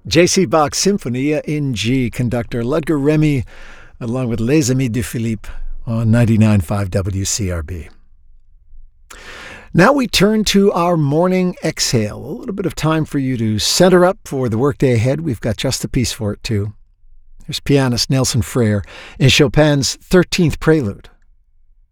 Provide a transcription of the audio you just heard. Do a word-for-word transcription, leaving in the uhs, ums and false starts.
J C. Bach Symphonia in G, conductor Ludger Remy, along with Les Amis de Philippe on ninety-nine point five W C R B. Now we turn to our morning exhale. A little bit of time for you to center up for the workday ahead. We've got just a piece for it, too. Here's pianist Nelson Freire in Chopin's thirteenth Prelude.